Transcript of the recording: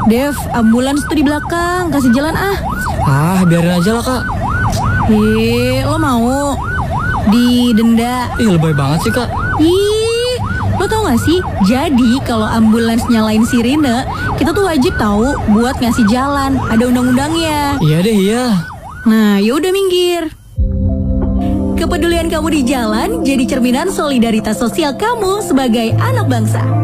Dev, ambulans tuh di belakang, kasih jalan ah. Ah, biarin aja lah, Kak. Lo mau didenda? Ih, lebay banget sih, Kak. Ih, lo tau gak sih? Jadi kalau ambulans nyalain sirine, kita tuh wajib tahu buat ngasih jalan. Ada undang-undangnya. Iya deh, iya. Nah, yaudah minggir. Kepedulian kamu di jalan jadi cerminan solidaritas sosial kamu sebagai anak bangsa.